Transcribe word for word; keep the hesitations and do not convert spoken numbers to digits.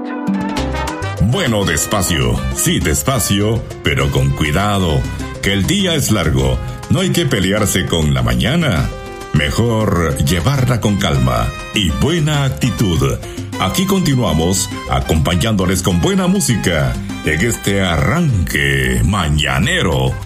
Bueno, despacio, sí, despacio, pero con cuidado, que el día es largo, no hay que pelearse con la mañana. Mejor llevarla con calma y buena actitud. Aquí continuamos acompañándoles con buena música en este arranque mañanero